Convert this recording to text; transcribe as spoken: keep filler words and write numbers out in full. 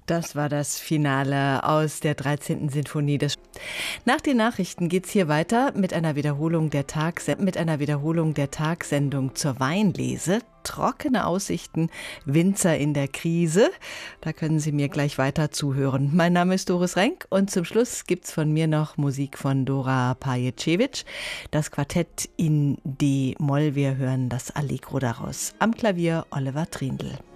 Das war das Finale aus der dreizehnten Sinfonie des. Nach den Nachrichten geht's hier weiter mit einer Wiederholung der Tags mit einer Wiederholung der Tagsendung zur Weinlese. Trockene Aussichten, Winzer in der Krise. Da können Sie mir gleich weiter zuhören. Mein Name ist Doris Renk und zum Schluss gibt's von mir noch Musik von Dora Paječević. Das Quartett in D-Moll. Wir hören das Allegro daraus. Am Klavier Oliver Trindl.